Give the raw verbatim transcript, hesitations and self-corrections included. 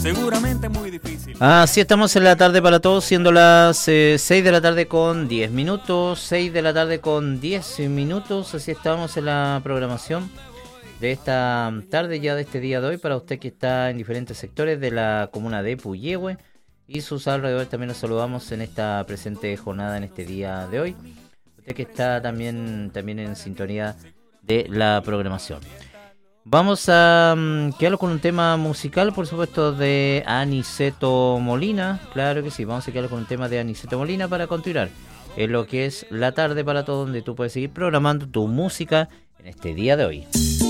seguramente muy difícil. Así estamos en la tarde para todos, siendo las eh, seis de la tarde con diez minutos, seis de la tarde con diez minutos, así estamos en la programación de esta tarde, ya de este día de hoy, para usted que está en diferentes sectores de la comuna de Puyehue y sus alrededores. También los saludamos en esta presente jornada, en este día de hoy, usted que está también, también en sintonía de la programación. Vamos a um, quedarlo con un tema musical, por supuesto, de Aniceto Molina. Claro que sí, vamos a quedarlo con un tema de Aniceto Molina para continuar en lo que es la tarde para todos, donde tú puedes seguir programando tu música en este día de hoy.